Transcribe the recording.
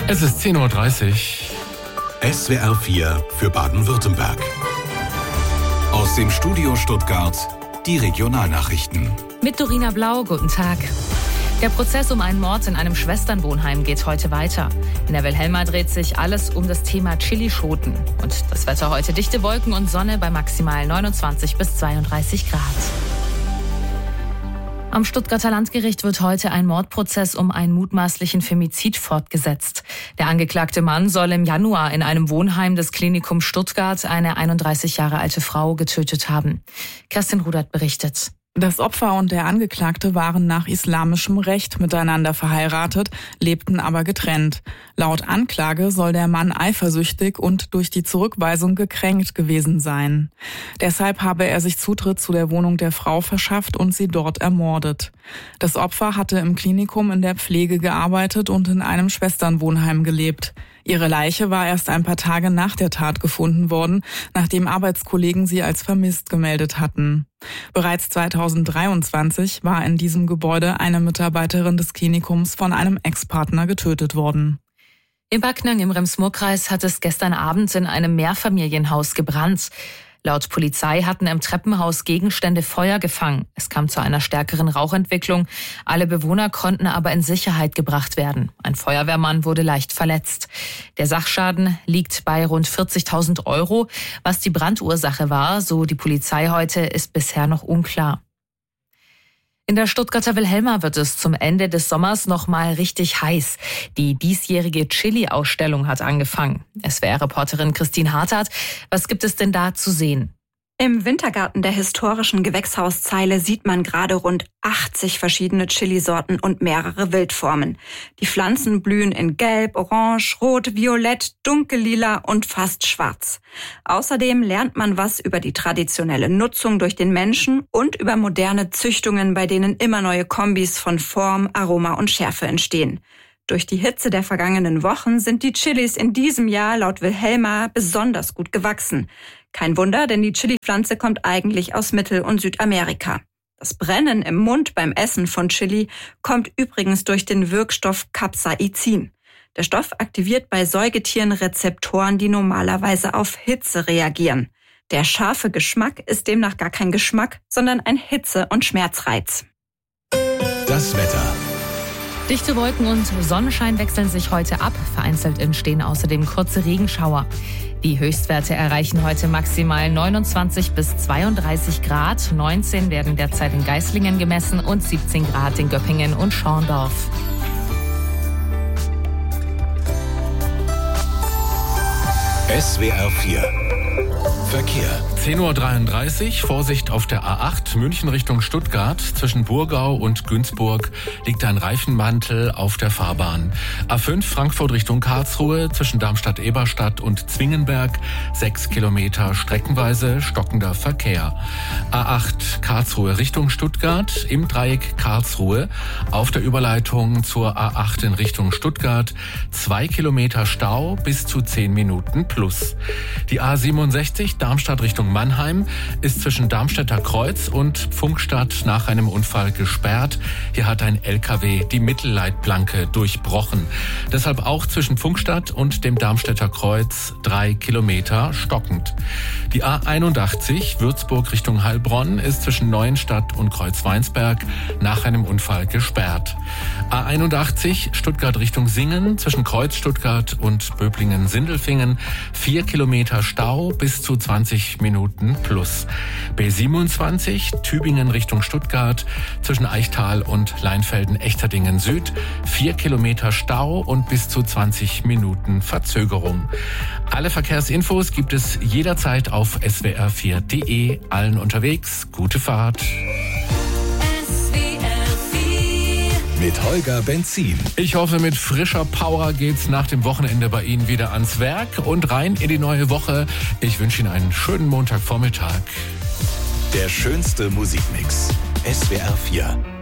Es ist 10:30 Uhr. SWR 4 für Baden-Württemberg. Aus dem Studio Stuttgart die Regionalnachrichten. Mit Dorina Blau, guten Tag. Der Prozess um einen Mord in einem Schwesternwohnheim geht heute weiter. In der Wilhelma dreht sich alles um das Thema Chilischoten. Und das Wetter heute: dichte Wolken und Sonne bei maximal 29 bis 32 Grad. Am Stuttgarter Landgericht wird heute ein Mordprozess um einen mutmaßlichen Femizid fortgesetzt. Der angeklagte Mann soll im Januar in einem Wohnheim des Klinikums Stuttgart eine 31 Jahre alte Frau getötet haben. Kerstin Rudert berichtet. Das Opfer und der Angeklagte waren nach islamischem Recht miteinander verheiratet, lebten aber getrennt. Laut Anklage soll der Mann eifersüchtig und durch die Zurückweisung gekränkt gewesen sein. Deshalb habe er sich Zutritt zu der Wohnung der Frau verschafft und sie dort ermordet. Das Opfer hatte im Klinikum in der Pflege gearbeitet und in einem Schwesternwohnheim gelebt. Ihre Leiche war erst ein paar Tage nach der Tat gefunden worden, nachdem Arbeitskollegen sie als vermisst gemeldet hatten. Bereits 2023 war in diesem Gebäude eine Mitarbeiterin des Klinikums von einem Ex-Partner getötet worden. In Backnang im Rems-Murr-Kreis hat es gestern Abend in einem Mehrfamilienhaus gebrannt. Laut Polizei hatten im Treppenhaus Gegenstände Feuer gefangen. Es kam zu einer stärkeren Rauchentwicklung. Alle Bewohner konnten aber in Sicherheit gebracht werden. Ein Feuerwehrmann wurde leicht verletzt. Der Sachschaden liegt bei rund 40.000 €. Was die Brandursache war, so die Polizei heute, ist bisher noch unklar. In der Stuttgarter Wilhelma wird es zum Ende des Sommers noch mal richtig heiß. Die diesjährige Chili-Ausstellung hat angefangen. SWR-Reporterin Christine Hartert, was gibt es denn da zu sehen? Im Wintergarten der historischen Gewächshauszeile sieht man gerade rund 80 verschiedene Chilisorten und mehrere Wildformen. Die Pflanzen blühen in Gelb, Orange, Rot, Violett, Dunkellila und fast Schwarz. Außerdem lernt man was über die traditionelle Nutzung durch den Menschen und über moderne Züchtungen, bei denen immer neue Kombis von Form, Aroma und Schärfe entstehen. Durch die Hitze der vergangenen Wochen sind die Chilis in diesem Jahr laut Wilhelma besonders gut gewachsen. Kein Wunder, denn die Chili-Pflanze kommt eigentlich aus Mittel- und Südamerika. Das Brennen im Mund beim Essen von Chili kommt übrigens durch den Wirkstoff Capsaicin. Der Stoff aktiviert bei Säugetieren Rezeptoren, die normalerweise auf Hitze reagieren. Der scharfe Geschmack ist demnach gar kein Geschmack, sondern ein Hitze- und Schmerzreiz. Das Wetter. Dichte Wolken und Sonnenschein wechseln sich heute ab. Vereinzelt entstehen außerdem kurze Regenschauer. Die Höchstwerte erreichen heute maximal 29 bis 32 Grad. 19 werden derzeit in Geislingen gemessen und 17 Grad in Göppingen und Schorndorf. SWR 4 Verkehr. 10:33 Uhr, Vorsicht auf der A8, München Richtung Stuttgart. Zwischen Burgau und Günzburg liegt ein Reifenmantel auf der Fahrbahn. A5 Frankfurt Richtung Karlsruhe, zwischen Darmstadt-Eberstadt und Zwingenberg, 6 Kilometer streckenweise stockender Verkehr. A8 Karlsruhe Richtung Stuttgart, im Dreieck Karlsruhe, auf der Überleitung zur A8 in Richtung Stuttgart, 2 Kilometer Stau bis zu 10 Minuten plus. Die A67 Darmstadt Richtung Mannheim ist zwischen Darmstädter Kreuz und Pfungstadt nach einem Unfall gesperrt. Hier hat ein LKW die Mittelleitplanke durchbrochen. Deshalb auch zwischen Pfungstadt und dem Darmstädter Kreuz 3 Kilometer stockend. Die A81 Würzburg Richtung Heilbronn ist zwischen Neuenstadt und Kreuzweinsberg nach einem Unfall gesperrt. A81 Stuttgart Richtung Singen zwischen Kreuz Stuttgart und Böblingen-Sindelfingen 4 Kilometer Stau bis zu 20 Minuten plus. B27 Tübingen Richtung Stuttgart zwischen Eichtal und Leinfelden-Echterdingen Süd 4 Kilometer Stau und bis zu 20 Minuten Verzögerung. Alle Verkehrsinfos gibt es jederzeit auf swr4.de. Allen unterwegs, gute Fahrt. Mit Holger Benzin. Ich hoffe, mit frischer Power geht's nach dem Wochenende bei Ihnen wieder ans Werk und rein in die neue Woche. Ich wünsche Ihnen einen schönen Montagvormittag. Der schönste Musikmix. SWR 4.